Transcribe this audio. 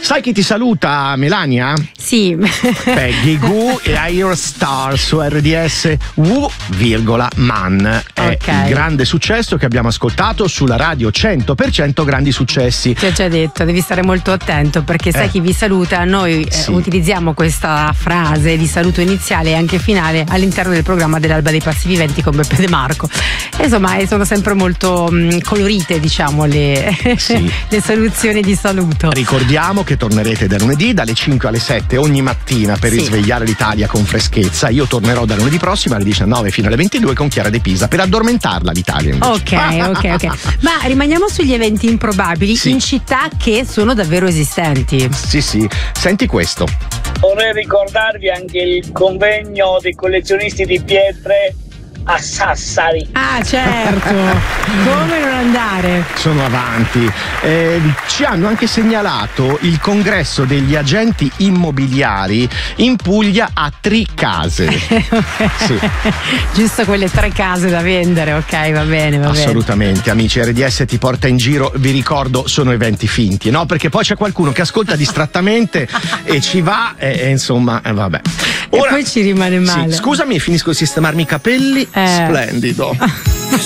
Sai chi ti saluta, Melania? Sì. Peggy Goo e Aerostar su RDS Man. È il grande successo che abbiamo ascoltato sulla radio 100% Grandi Successi. Ti ho già detto, devi stare molto attento perché sai chi vi saluta. Noi utilizziamo questa frase di saluto iniziale e anche finale all'interno del programma dell'Alba dei Passi Viventi con Beppe De Marco. Insomma, sono sempre molto colorite, diciamo, le soluzioni di saluto. Ricordiamo che tornerete da lunedì dalle 5 alle 7 ogni mattina per risvegliare l'Italia con freschezza. Io tornerò da lunedì prossimo alle 19 fino alle 22 con Chiara De Pisa per addormentarla l'Italia invece. Ok. Ma rimaniamo sugli eventi improbabili in città che sono davvero esistenti. Sì, senti questo. Vorrei ricordarvi anche il convegno dei collezionisti di pietre a Sassari. Ah, certo. Come non andare? Sono avanti. Ci hanno anche segnalato il congresso degli agenti immobiliari in Puglia a Tricase. Sì. Giusto quelle 3 case da vendere, ok, va bene. Assolutamente, amici, RDS ti porta in giro, vi ricordo, sono eventi finti, no? Perché poi c'è qualcuno che ascolta distrattamente e ci va e insomma, vabbè. Ora, e poi ci rimane male. Scusami, finisco di sistemarmi i capelli. Splendido.